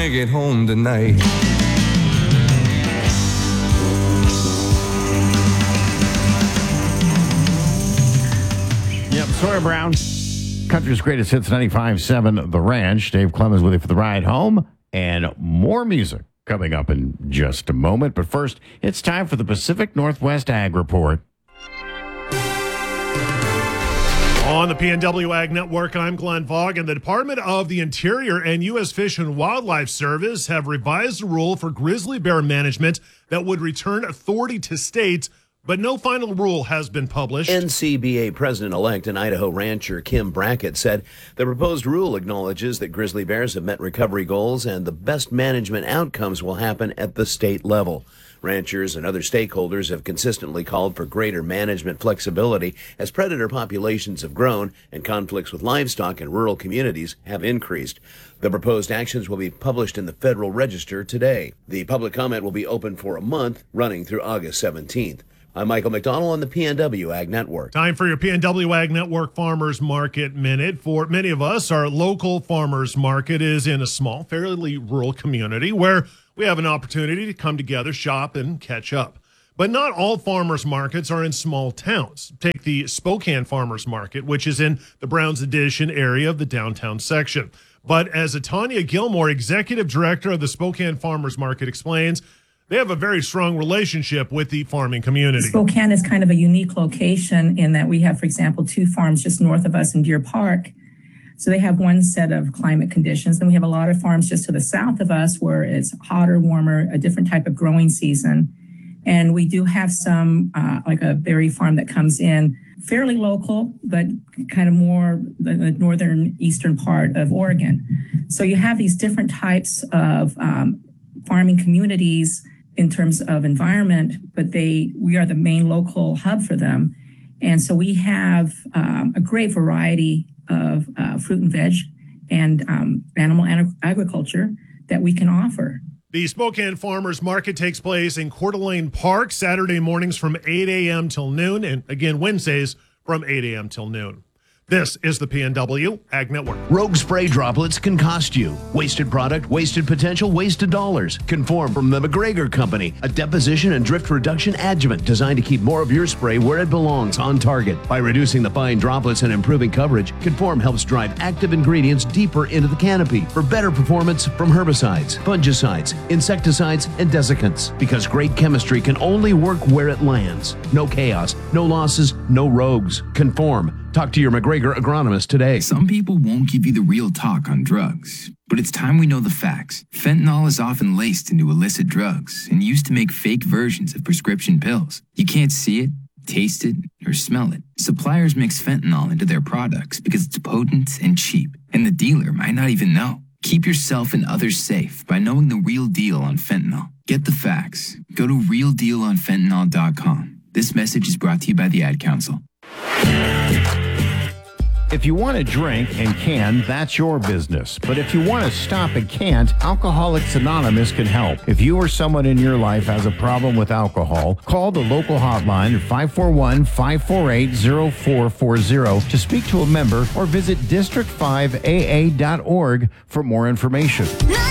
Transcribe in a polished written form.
make it home tonight. Yep, Sawyer Brown, country's greatest hits, 95.7 The Ranch. Dave Clemens with you for the ride home, and more music coming up in just a moment. But first, it's time for the Pacific Northwest Ag Report. On the PNW Ag Network, I'm Glenn Fogg, and the Department of the Interior and U.S. Fish and Wildlife Service have revised a rule for grizzly bear management that would return authority to states, but no final rule has been published. NCBA President-elect and Idaho rancher Kim Brackett said the proposed rule acknowledges that grizzly bears have met recovery goals and the best management outcomes will happen at the state level. Ranchers and other stakeholders have consistently called for greater management flexibility as predator populations have grown and conflicts with livestock in rural communities have increased. The proposed actions will be published in the Federal Register today. The public comment will be open for a month, running through August 17th. I'm Michael McDonald on the PNW Ag Network. Time for your PNW Ag Network Farmers Market Minute. For many of us, our local farmers market is in a small, fairly rural community where we have an opportunity to come together, shop, and catch up. But not all farmers markets are in small towns. Take the Spokane Farmers Market, which is in the Browns Addition area of the downtown section. But as Tanya Gilmore, executive director of the Spokane Farmers Market, explains, they have a very strong relationship with the farming community. Spokane is kind of a unique location in that we have, for example, 2 farms just north of us in Deer Park. So they have one set of climate conditions. And we have a lot of farms just to the south of us where it's hotter, warmer, a different type of growing season. And we do have some, like a berry farm that comes in fairly local, but kind of more the northern eastern part of Oregon. So you have these different types of farming communities in terms of environment, but we are the main local hub for them. And so we have a great variety of fruit and veg and animal agriculture that we can offer. The Spokane Farmers Market takes place in Coeur d'Alene Park Saturday mornings from 8 a.m. till noon, and again Wednesdays from 8 a.m. till noon. This is the PNW Ag Network. Rogue spray droplets can cost you. Wasted product, wasted potential, wasted dollars. Conform from the McGregor Company, a deposition and drift reduction adjuvant designed to keep more of your spray where it belongs, on target. By reducing the fine droplets and improving coverage, Conform helps drive active ingredients deeper into the canopy for better performance from herbicides, fungicides, insecticides, and desiccants. Because great chemistry can only work where it lands. No chaos, no losses, no rogues. Conform. Talk to your McGregor agronomist today. Some people won't give you the real talk on drugs, but it's time we know the facts. Fentanyl is often laced into illicit drugs and used to make fake versions of prescription pills. You can't see it, taste it, or smell it. Suppliers mix fentanyl into their products because it's potent and cheap, and the dealer might not even know. Keep yourself and others safe by knowing the real deal on fentanyl. Get the facts. Go to realdealonfentanyl.com. This message is brought to you by the Ad Council. If you want to drink and can, that's your business. But if you want to stop and can't, Alcoholics Anonymous can help. If you or someone in your life has a problem with alcohol, call the local hotline at 541-548-0440 to speak to a member or visit district5aa.org for more information.